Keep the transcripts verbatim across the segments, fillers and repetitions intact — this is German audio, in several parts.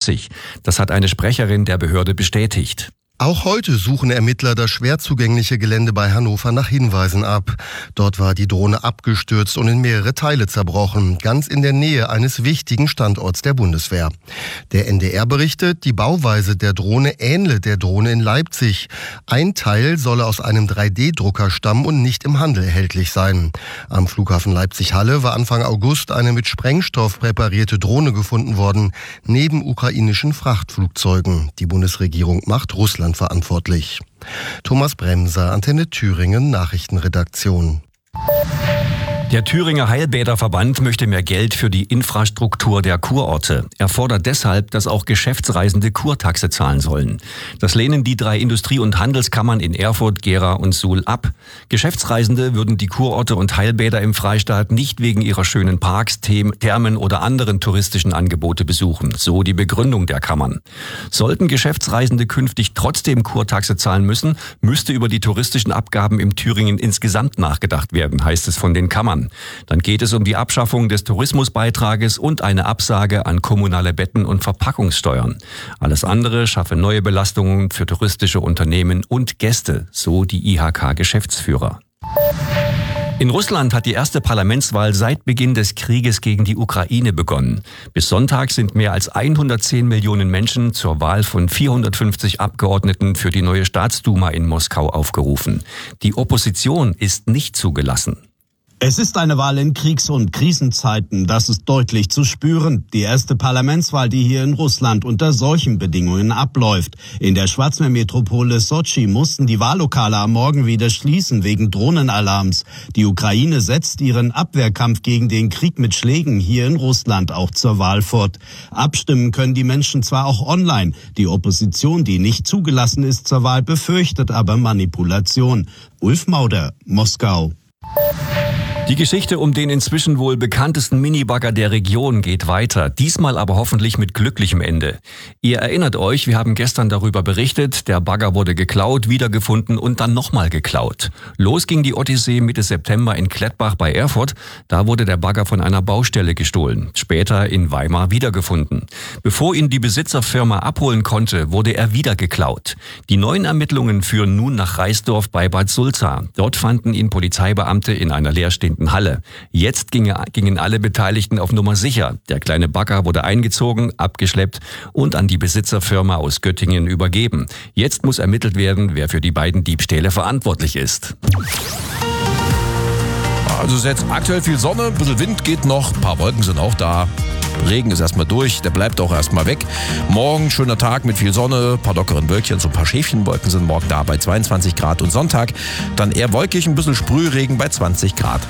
fünfzig. Das hat eine Sprecherin der Behörde bestätigt. Auch heute suchen Ermittler das schwer zugängliche Gelände bei Hannover nach Hinweisen ab. Dort war die Drohne abgestürzt und in mehrere Teile zerbrochen, ganz in der Nähe eines wichtigen Standorts der Bundeswehr. Der N D R berichtet, die Bauweise der Drohne ähnle der Drohne in Leipzig. Ein Teil solle aus einem drei D Drucker stammen und nicht im Handel erhältlich sein. Am Flughafen Leipzig-Halle war Anfang August eine mit Sprengstoff präparierte Drohne gefunden worden, neben ukrainischen Frachtflugzeugen. Die Bundesregierung macht Russland verantwortlich. Thomas Bremser, Antenne Thüringen, Nachrichtenredaktion. Der Thüringer Heilbäderverband möchte mehr Geld für die Infrastruktur der Kurorte. Er fordert deshalb, dass auch Geschäftsreisende Kurtaxe zahlen sollen. Das lehnen die drei Industrie- und Handelskammern in Erfurt, Gera und Suhl ab. Geschäftsreisende würden die Kurorte und Heilbäder im Freistaat nicht wegen ihrer schönen Parks, Thermen oder anderen touristischen Angebote besuchen. So die Begründung der Kammern. Sollten Geschäftsreisende künftig trotzdem Kurtaxe zahlen müssen, müsste über die touristischen Abgaben im Thüringen insgesamt nachgedacht werden, heißt es von den Kammern. Dann geht es um die Abschaffung des Tourismusbeitrages und eine Absage an kommunale Betten- und Verpackungssteuern. Alles andere schaffe neue Belastungen für touristische Unternehmen und Gäste, so die I H K-Geschäftsführer. In Russland hat die erste Parlamentswahl seit Beginn des Krieges gegen die Ukraine begonnen. Bis Sonntag sind mehr als hundertzehn Millionen Menschen zur Wahl von vierhundertfünfzig Abgeordneten für die neue Staatsduma in Moskau aufgerufen. Die Opposition ist nicht zugelassen. Es ist eine Wahl in Kriegs- und Krisenzeiten, das ist deutlich zu spüren. Die erste Parlamentswahl, die hier in Russland unter solchen Bedingungen abläuft. In der Schwarzmeermetropole Sotschi mussten die Wahllokale am Morgen wieder schließen wegen Drohnenalarms. Die Ukraine setzt ihren Abwehrkampf gegen den Krieg mit Schlägen hier in Russland auch zur Wahl fort. Abstimmen können die Menschen zwar auch online. Die Opposition, die nicht zugelassen ist zur Wahl, befürchtet aber Manipulation. Ulf Mauder, Moskau. Die Geschichte um den inzwischen wohl bekanntesten Minibagger der Region geht weiter, diesmal aber hoffentlich mit glücklichem Ende. Ihr erinnert euch, wir haben gestern darüber berichtet, der Bagger wurde geklaut, wiedergefunden und dann nochmal geklaut. Los ging die Odyssee Mitte September in Klettbach bei Erfurt, da wurde der Bagger von einer Baustelle gestohlen, später in Weimar wiedergefunden. Bevor ihn die Besitzerfirma abholen konnte, wurde er wieder geklaut. Die neuen Ermittlungen führen nun nach Reisdorf bei Bad Sulza. Dort fanden ihn Polizeibeamte in einer leerstehenden Halle. Jetzt ginge, gingen alle Beteiligten auf Nummer sicher. Der kleine Bagger wurde eingezogen, abgeschleppt und an die Besitzerfirma aus Göttingen übergeben. Jetzt muss ermittelt werden, wer für die beiden Diebstähle verantwortlich ist. Also es ist jetzt aktuell viel Sonne, ein bisschen Wind geht noch, ein paar Wolken sind auch da. Regen ist erstmal durch, der bleibt auch erstmal weg. Morgen schöner Tag mit viel Sonne, ein paar lockeren Wölkchen, so ein paar Schäfchenwolken sind morgen da bei zweiundzwanzig Grad. Und Sonntag dann eher wolkig, ein bisschen Sprühregen bei zwanzig Grad.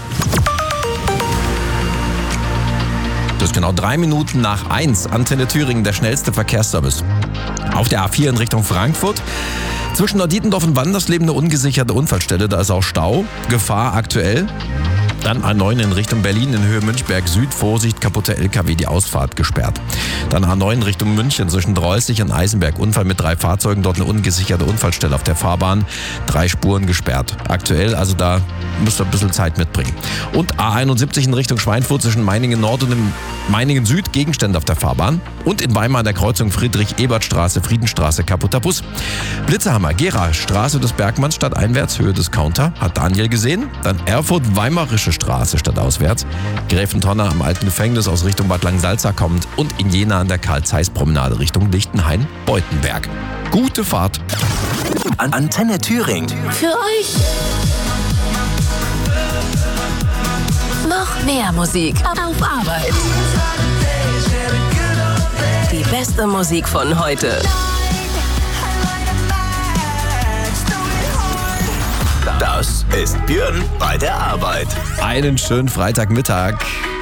Das ist genau drei Minuten nach eins. Antenne Thüringen, der schnellste Verkehrsservice. Auf der A vier in Richtung Frankfurt. Zwischen Norddietendorf und Wandersleben eine ungesicherte Unfallstelle, da ist auch Stau. Gefahr aktuell. Dann A neun in Richtung Berlin in Höhe Münchberg Süd. Vorsicht, kaputte L K W, die Ausfahrt gesperrt. Dann A neun Richtung München zwischen Dreußig und Eisenberg. Unfall mit drei Fahrzeugen, dort eine ungesicherte Unfallstelle auf der Fahrbahn. Drei Spuren gesperrt. Aktuell, also da müsst ihr ein bisschen Zeit mitbringen. Und A einundsiebzig in Richtung Schweinfurt zwischen Meiningen Nord und Meiningen Süd. Gegenstände auf der Fahrbahn. Und in Weimar an der Kreuzung Friedrich-Ebert-Straße, Friedenstraße, kaputter Bus. Blitzerhammer, Gera, Straße des Bergmanns stadteinwärts, Höhe des Counter. Hat Daniel gesehen. Dann Erfurt, Weimarische Straße stadtauswärts. Gräfentonner am alten Gefängnis aus Richtung Bad Langensalza kommt. Und in Jena an der Karl-Zeiss-Promenade Richtung Lichtenhain-Beutenberg. Gute Fahrt. Antenne Thüringen. Für euch. Noch mehr Musik auf Arbeit. Die beste Musik von heute. Das ist Björn bei der Arbeit. Einen schönen Freitagmittag.